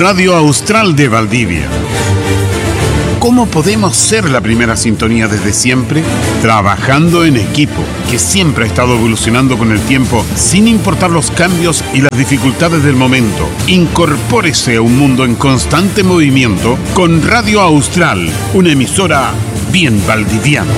Radio Austral de Valdivia. ¿Cómo podemos ser la primera sintonía desde siempre? Trabajando en equipo, que siempre ha estado evolucionando con el tiempo, sin importar los cambios y las dificultades del momento. Incorpórese a un mundo en constante movimiento con Radio Austral, una emisora bien valdiviana.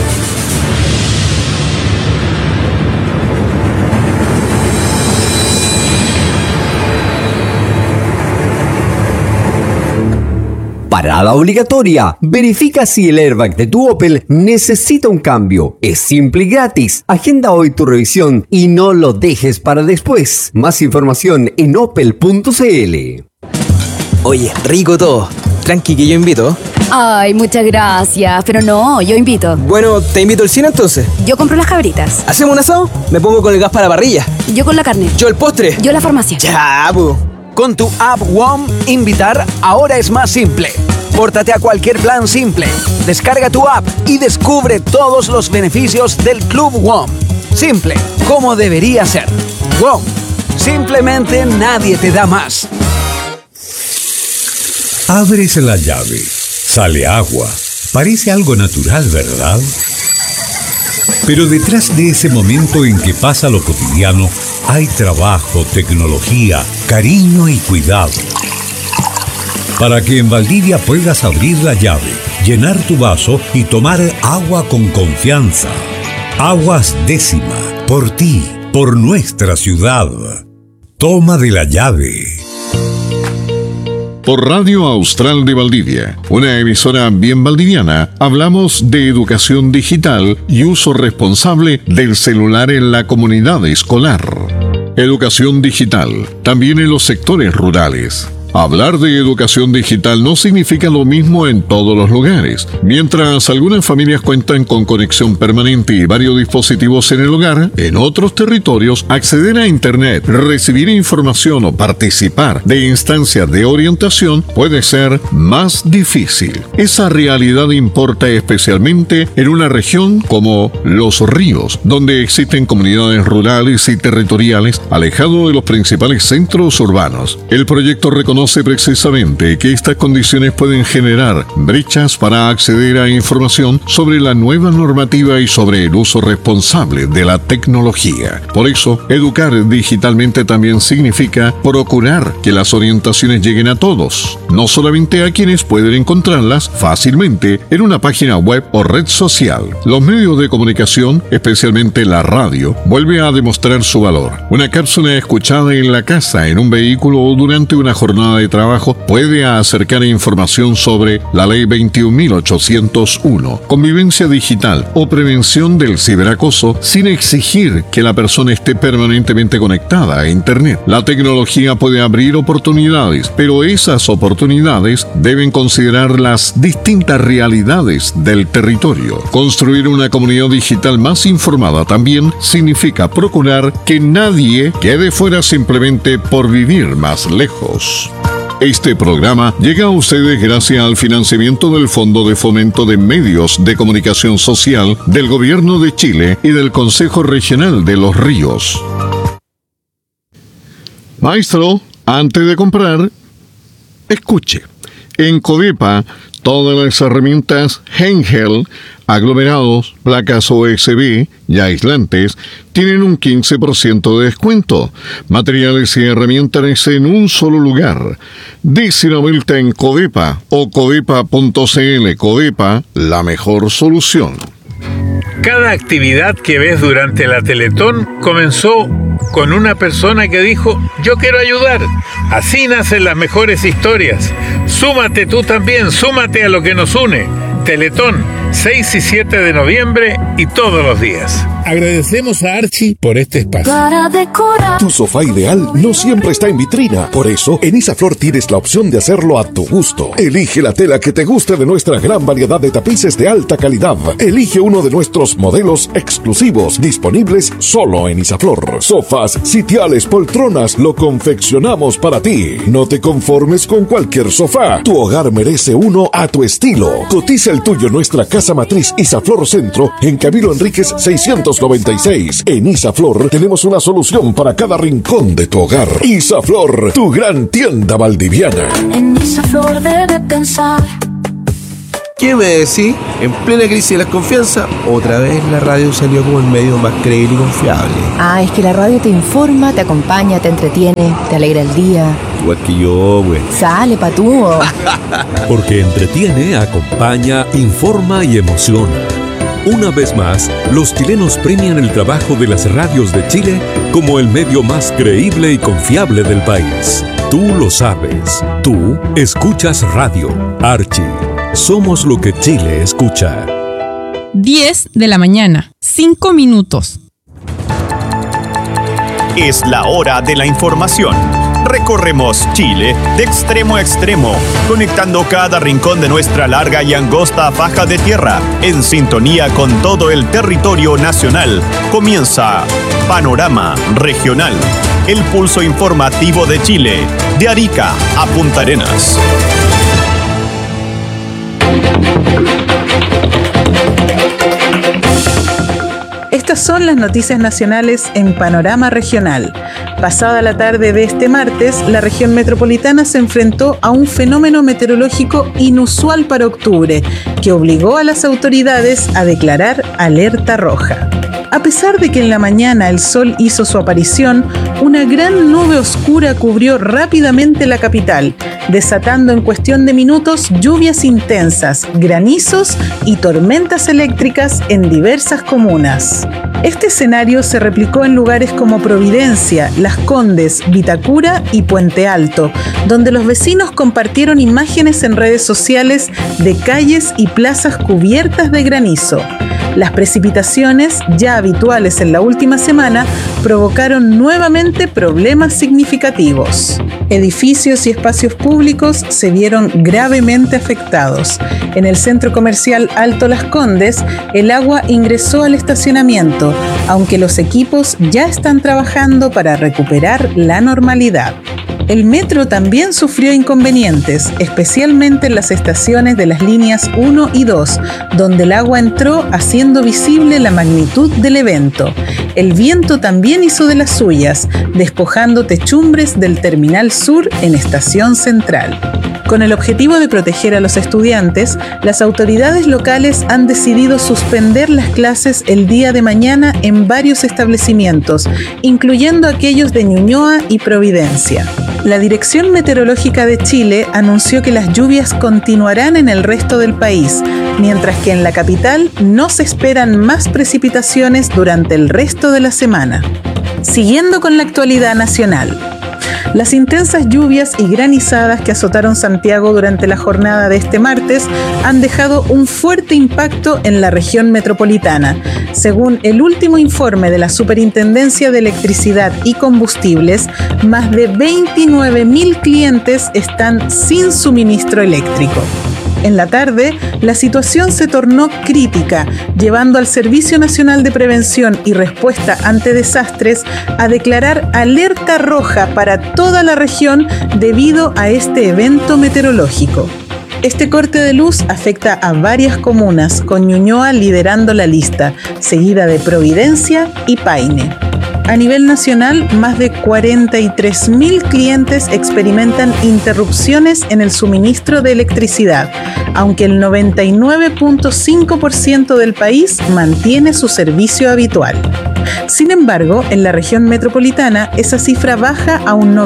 Parada obligatoria. Verifica si el airbag de tu Opel necesita un cambio. Es simple y gratis. Agenda hoy tu revisión y no lo dejes para después. Más información en opel.cl. Oye, rico todo. Tranqui que yo invito. Ay, muchas gracias, pero no, yo invito. Bueno, te invito al cine entonces. Yo compro las cabritas. ¿Hacemos un asado? Me pongo con el gas para la parrilla. Yo con la carne. Yo el postre. Yo la farmacia. Ya, bu. Con tu app WOM, invitar ahora es más simple. Pórtate a cualquier plan simple. Descarga tu app y descubre todos los beneficios del Club WOM. Simple, como debería ser. WOM, simplemente nadie te da más. Abres la llave, sale agua. Parece algo natural, ¿verdad? Pero detrás de ese momento en que pasa lo cotidiano, hay trabajo, tecnología, cariño y cuidado. Para que en Valdivia puedas abrir la llave, llenar tu vaso y tomar agua con confianza. Aguas Décima, por ti, por nuestra ciudad. Toma de la llave. Por Radio Austral de Valdivia, una emisora bien valdiviana, hablamos de educación digital y uso responsable del celular en la comunidad escolar. Educación digital, también en los sectores rurales. Hablar de educación digital no significa lo mismo en todos los lugares. Mientras algunas familias cuentan con conexión permanente y varios dispositivos en el hogar, en otros territorios acceder a Internet, recibir información o participar de instancias de orientación puede ser más difícil. Esa realidad importa especialmente en una región como Los Ríos, donde existen comunidades rurales y territoriales alejados de los principales centros urbanos. El proyecto reconoce precisamente que estas condiciones pueden generar brechas para acceder a información sobre la nueva normativa y sobre el uso responsable de la tecnología. Por eso, educar digitalmente también significa procurar que las orientaciones lleguen a todos, no solamente a quienes pueden encontrarlas fácilmente en una página web o red social. Los medios de comunicación, especialmente la radio, vuelve a demostrar su valor. Una cápsula escuchada en la casa, en un vehículo o durante una jornada de trabajo puede acercar información sobre la Ley 21.801, convivencia digital o prevención del ciberacoso sin exigir que la persona esté permanentemente conectada a Internet. La tecnología puede abrir oportunidades, pero esas oportunidades deben considerar las distintas realidades del territorio. Construir una comunidad digital más informada también significa procurar que nadie quede fuera simplemente por vivir más lejos. Este programa llega a ustedes gracias al financiamiento del Fondo de Fomento de Medios de Comunicación Social del Gobierno de Chile y del Consejo Regional de Los Ríos. Maestro, antes de comprar, escuche. En Codepa, todas las herramientas Henkel, aglomerados, placas USB y aislantes tienen un 15% de descuento. Materiales y herramientas en un solo lugar. Dese una vuelta en Codepa o codepa.cl. Codepa, la mejor solución. Cada actividad que ves durante la Teletón comenzó con una persona que dijo: yo quiero ayudar. Así nacen las mejores historias. Súmate tú también, súmate a lo que nos une. Teletón, 6 y 7 de noviembre y todos los días. Agradecemos a Archie por este espacio. Para decorar. Tu sofá ideal no siempre está en vitrina. Por eso, en Isaflor tienes la opción de hacerlo a tu gusto. Elige la tela que te guste de nuestra gran variedad de tapices de alta calidad. Elige uno de nuestros modelos exclusivos, disponibles solo en Isaflor. Sofás, sitiales, poltronas, lo confeccionamos para ti. No te conformes con cualquier sofá. Tu hogar merece uno a tu estilo. Cotiza el tuyo en nuestra casa matriz Isaflor Centro, en Camilo Enríquez 600 1996. En Isaflor tenemos una solución para cada rincón de tu hogar. Isaflor, tu gran tienda valdiviana. En Isaflor debe pensar. ¿Qué me decís? En plena crisis de la confianza, otra vez la radio salió como el medio más creíble y confiable. Ah, es que la radio te informa, te acompaña, te entretiene, te alegra el día. Igual que yo, güey. Sale, patúo. Porque entretiene, acompaña, informa y emociona. Una vez más, los chilenos premian el trabajo de las radios de Chile como el medio más creíble y confiable del país. Tú lo sabes. Tú escuchas radio. Archie. Somos lo que Chile escucha. 10 de la mañana, 5 minutos. Es la hora de la información. Recorremos Chile de extremo a extremo, conectando cada rincón de nuestra larga y angosta faja de tierra, en sintonía con todo el territorio nacional. Comienza Panorama Regional, el pulso informativo de Chile, de Arica a Punta Arenas. Estas son las noticias nacionales en Panorama Regional. Pasada la tarde de este martes, la región metropolitana se enfrentó a un fenómeno meteorológico inusual para octubre, que obligó a las autoridades a declarar alerta roja. A pesar de que en la mañana el sol hizo su aparición, una gran nube oscura cubrió rápidamente la capital, desatando en cuestión de minutos lluvias intensas, granizos y tormentas eléctricas en diversas comunas. Este escenario se replicó en lugares como Providencia, Las Condes, Vitacura y Puente Alto, donde los vecinos compartieron imágenes en redes sociales de calles y plazas cubiertas de granizo. Las precipitaciones, ya habituales en la última semana, provocaron nuevamente problemas significativos. Edificios y espacios públicos se vieron gravemente afectados. En el centro comercial Alto Las Condes, el agua ingresó al estacionamiento, aunque los equipos ya están trabajando para recuperar la normalidad. El metro también sufrió inconvenientes, especialmente en las estaciones de las líneas 1 y 2, donde el agua entró haciendo visible la magnitud del evento. El viento también hizo de las suyas, despojando techumbres del Terminal Sur en Estación Central. Con el objetivo de proteger a los estudiantes, las autoridades locales han decidido suspender las clases el día de mañana en varios establecimientos, incluyendo aquellos de Ñuñoa y Providencia. La Dirección Meteorológica de Chile anunció que las lluvias continuarán en el resto del país, mientras que en la capital no se esperan más precipitaciones durante el resto de la semana. Siguiendo con la actualidad nacional. Las intensas lluvias y granizadas que azotaron Santiago durante la jornada de este martes han dejado un fuerte impacto en la región metropolitana. Según el último informe de la Superintendencia de Electricidad y Combustibles, más de 29.000 clientes están sin suministro eléctrico. En la tarde, la situación se tornó crítica, llevando al Servicio Nacional de Prevención y Respuesta ante Desastres a declarar alerta roja para toda la región debido a este evento meteorológico. Este corte de luz afecta a varias comunas, con Ñuñoa liderando la lista, seguida de Providencia y Paine. A nivel nacional, más de 43.000 clientes experimentan interrupciones en el suministro de electricidad, aunque el 99.5% del país mantiene su servicio habitual. Sin embargo, en la región metropolitana, esa cifra baja a un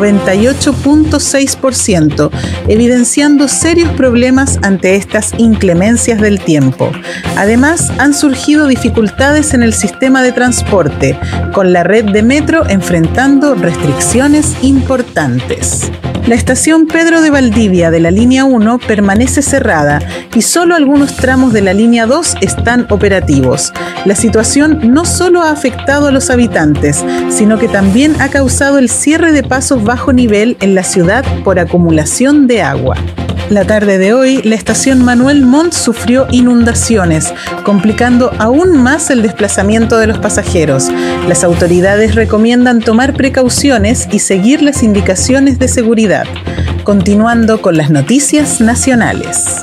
98.6%, evidenciando serios problemas ante estas inclemencias del tiempo. Además, han surgido dificultades en el sistema de transporte, con la red de metro enfrentando restricciones importantes. La estación Pedro de Valdivia de la línea 1 permanece cerrada y solo algunos tramos de la línea 2 están operativos. La situación no solo ha afectado a los habitantes, sino que también ha causado el cierre de pasos bajo nivel en la ciudad por acumulación de agua. La tarde de hoy, la estación Manuel Montt sufrió inundaciones, complicando aún más el desplazamiento de los pasajeros. Las autoridades recomiendan tomar precauciones y seguir las indicaciones de seguridad. Continuando con las noticias nacionales.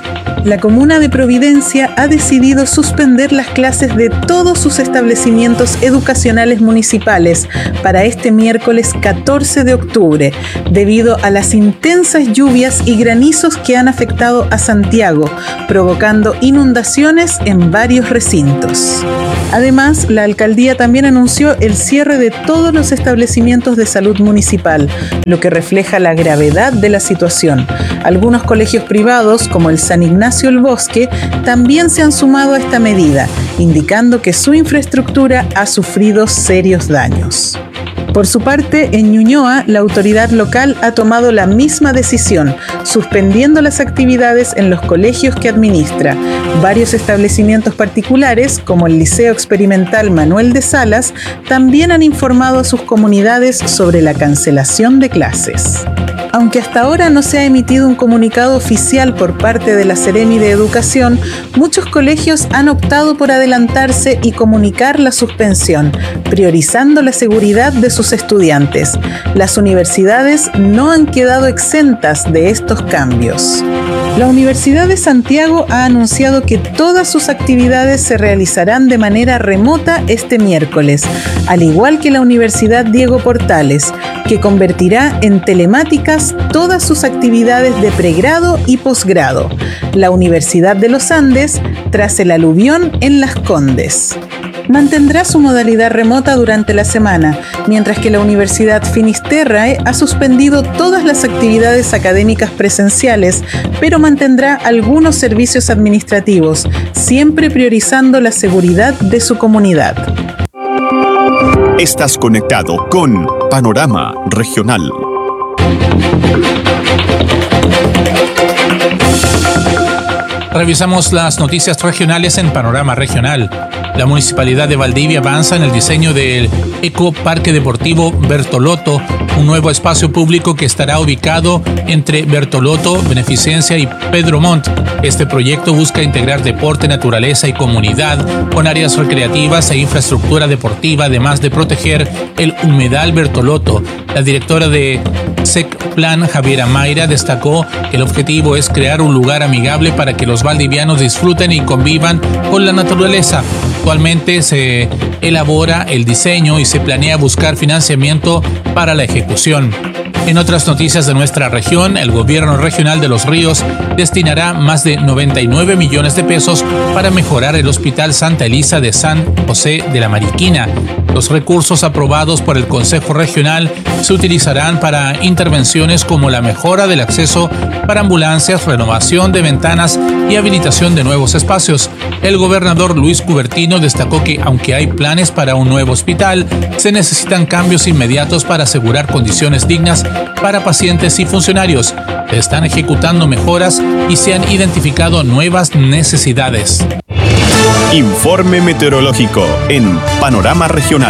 La comuna de Providencia ha decidido suspender las clases de todos sus establecimientos educacionales municipales para este miércoles 14 de octubre, debido a las intensas lluvias y granizos que han afectado a Santiago, provocando inundaciones en varios recintos. Además, la alcaldía también anunció el cierre de todos los establecimientos de salud municipal, lo que refleja la gravedad de la situación. Algunos colegios privados, como el San Ignacio El Bosque, también se han sumado a esta medida, indicando que su infraestructura ha sufrido serios daños. Por su parte, en Ñuñoa, la autoridad local ha tomado la misma decisión, suspendiendo las actividades en los colegios que administra. Varios establecimientos particulares, como el Liceo Experimental Manuel de Salas, también han informado a sus comunidades sobre la cancelación de clases. Aunque hasta ahora no se ha emitido un comunicado oficial por parte de la Seremi de Educación, muchos colegios han optado por adelantarse y comunicar la suspensión, priorizando la seguridad de sus estudiantes. Las universidades no han quedado exentas de estos cambios. La Universidad de Santiago ha anunciado que todas sus actividades se realizarán de manera remota este miércoles, al igual que la Universidad Diego Portales, que convertirá en telemáticas todas sus actividades de pregrado y posgrado. La Universidad de los Andes, tras el aluvión en Las Condes, mantendrá su modalidad remota durante la semana, mientras que la Universidad Finisterrae ha suspendido todas las actividades académicas presenciales, pero mantendrá algunos servicios administrativos, siempre priorizando la seguridad de su comunidad. Estás conectado con Panorama Regional. Revisamos las noticias regionales en Panorama Regional. La Municipalidad de Valdivia avanza en el diseño del Ecoparque Deportivo Bertolotto, un nuevo espacio público que estará ubicado entre Bertolotto, Beneficencia y Pedro Montt. Este proyecto busca integrar deporte, naturaleza y comunidad con áreas recreativas e infraestructura deportiva, además de proteger el humedal Bertolotto. La directora de SECPLAN, Javiera Mayra, destacó que el objetivo es crear un lugar amigable para que los valdivianos disfruten y convivan con la naturaleza. Actualmente se elabora el diseño y se planea buscar financiamiento para la ejecución. En otras noticias de nuestra región, el gobierno regional de Los Ríos destinará más de 99 millones de pesos para mejorar el Hospital Santa Elisa de San José de la Mariquina. Los recursos aprobados por el Consejo Regional se utilizarán para intervenciones como la mejora del acceso para ambulancias, renovación de ventanas y habilitación de nuevos espacios. El gobernador Luis Cubertino destacó que, aunque hay planes para un nuevo hospital, se necesitan cambios inmediatos para asegurar condiciones dignas para pacientes y funcionarios. Se están ejecutando mejoras y se han identificado nuevas necesidades. Informe meteorológico en Panorama Regional.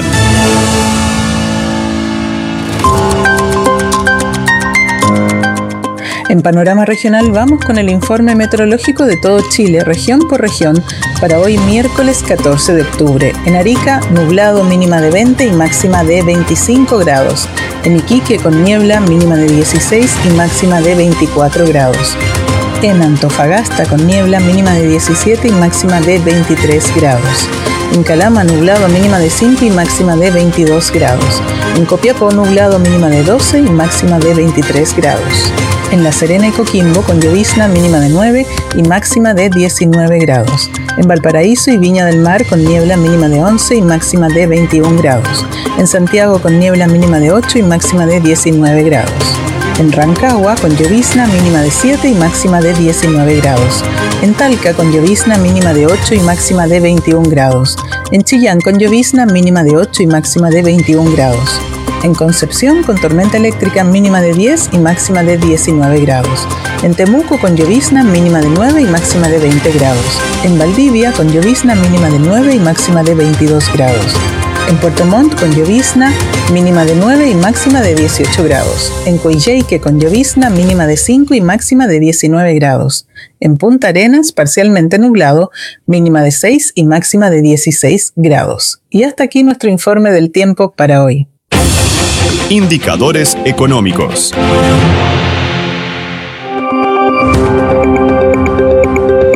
En Panorama Regional vamos con el informe meteorológico de todo Chile, región por región, para hoy miércoles 14 de octubre. En Arica, nublado, mínima de 20 y máxima de 25 grados. En Iquique, con niebla, mínima de 16 y máxima de 24 grados. En Antofagasta, con niebla, mínima de 17 y máxima de 23 grados. En Calama, nublado, mínima de 5 y máxima de 22 grados. En Copiapó, nublado, mínima de 12 y máxima de 23 grados. En La Serena y Coquimbo, con llovizna, mínima de 9 y máxima de 19 grados. En Valparaíso y Viña del Mar, con niebla, mínima de 11 y máxima de 21 grados. En Santiago, con niebla, mínima de 8 y máxima de 19 grados. En Rancagua, con llovizna, mínima de 7 y máxima de 19 grados. En Talca, con llovizna, mínima de 8 y máxima de 21 grados. En Chillán, con llovizna, mínima de 8 y máxima de 21 grados. En Concepción, con tormenta eléctrica, mínima de 10 y máxima de 19 grados. En Temuco, con llovizna, mínima de 9 y máxima de 20 grados. En Valdivia, con llovizna, mínima de 9 y máxima de 22 grados. En Puerto Montt, con llovizna, mínima de 9 y máxima de 18 grados. En Coyhaique, con llovizna, mínima de 5 y máxima de 19 grados. En Punta Arenas, parcialmente nublado, mínima de 6 y máxima de 16 grados. Y hasta aquí nuestro informe del tiempo para hoy. Indicadores económicos.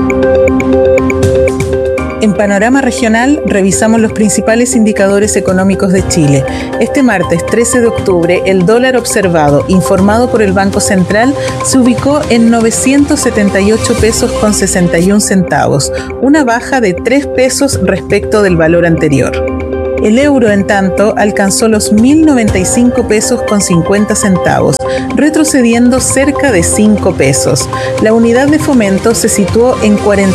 En Panorama Regional revisamos los principales indicadores económicos de Chile. Este martes 13 de octubre, el dólar observado, informado por el Banco Central, se ubicó en 978 pesos con 61 centavos, una baja de 3 pesos respecto del valor anterior. El euro, en tanto, alcanzó los 1.095 pesos con 50 centavos, retrocediendo cerca de 5 pesos. La unidad de fomento se situó en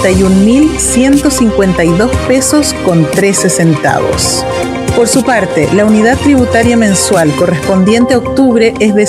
41.152 pesos con 13 centavos. Por su parte, la unidad tributaria mensual correspondiente a octubre es de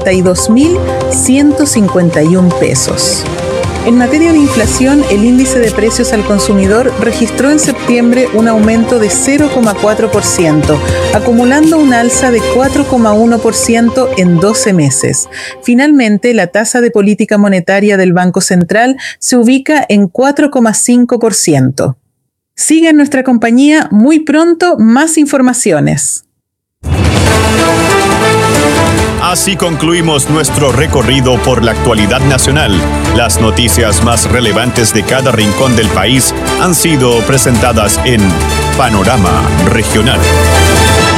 72.151 pesos. En materia de inflación, el índice de precios al consumidor registró en septiembre un aumento de 0,4%, acumulando un alza de 4,1% en 12 meses. Finalmente, la tasa de política monetaria del Banco Central se ubica en 4,5%. Sigue en nuestra compañía, muy pronto más informaciones. Así concluimos nuestro recorrido por la actualidad nacional. Las noticias más relevantes de cada rincón del país han sido presentadas en Panorama Regional.